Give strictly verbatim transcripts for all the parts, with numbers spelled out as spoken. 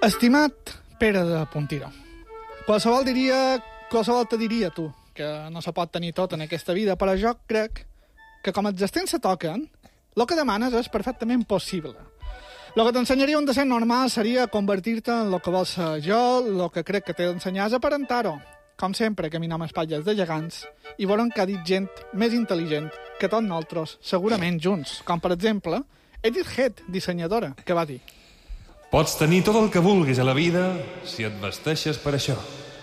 Estimat Pere de Puntira, qualsevol diria, qualsevol te diria, tu, que no se pot tenir tot en aquesta vida, però jo crec que com els estents se toquen, el que demanes és perfectament possible. El que t'ensenyaria un decent normal seria convertir-te en el que vols ser jo, el que crec que t'he d'ensenyar és aparentar-ho. Com sempre, caminar amb espatlles de gegants i veurem que ha dit gent més intel·ligent que tots nosaltres, segurament junts. Com, per exemple, Edith Head, dissenyadora, que va dir: pots tenir tot el que vulguis a la vida si et vesteixes per això.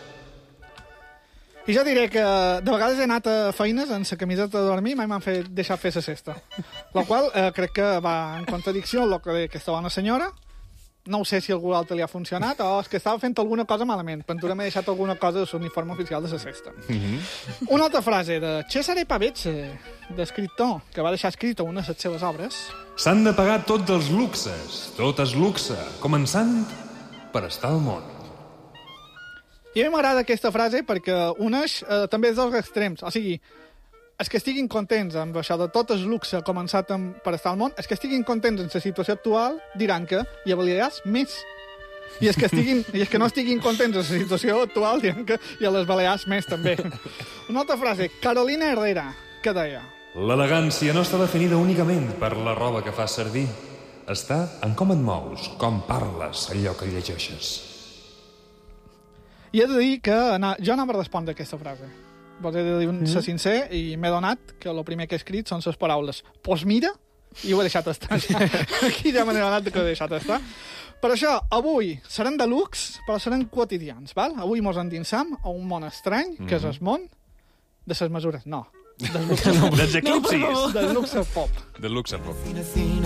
I jo diré que de vegades he anat a feines en la camiseta de dormir i mai m'han fet deixar fer la cesta. La qual eh, crec que va en contradicció amb el que deia aquesta bona senyora. No ho sé si a algú altre li ha funcionat o és que estava fent alguna cosa malament. Pentura m'ha deixat alguna cosa de l'uniforme oficial de la cesta. Mm-hmm. Una altra frase de Cesare Pavese, d'escriptor, que va deixar escrit una de les seves obres. S'han de pagar tots els luxes, tot és luxe, començant per estar al món. I a mi m'agrada aquesta frase perquè uneix eh, també els dos extrems. O sigui, els que estiguin contents amb això de tot el luxe començat amb, per estar al món, els que estiguin contents en la situació actual diran que hi avaliaràs més. I els que, estiguin, i els que no estiguin contents en la situació actual diran que hi les balears més també. Una altra frase, Carolina Herrera, que deia: l'elegància no està definida únicament per la roba que fas servir. Està en com et mous, com parles, allò que llegeixes. I he de dir que no, jo no em respondre a aquesta frase. Vos he de dir mm. ser sincer i m'he donat que el primer que he escrit són les paraules «Pues mira», i ho he deixat estar. Aquí ja m'he donat que ho he deixat estar. Per això, avui serem de luxe, però serem quotidians, val? Avui mos endinsam a un món estrany, mm. que és el món de les mesures. No, del luxe pop. Dels eclipsis. Del luxe pop. Del luxe pop.